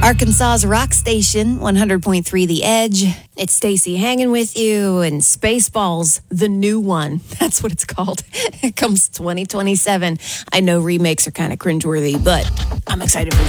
Arkansas's rock station, 100.3 The Edge. It's Stacy hanging with you, and Spaceballs, the new one. That's what it's called. It comes 2027. I know remakes are kind of cringeworthy, but I'm excited for this.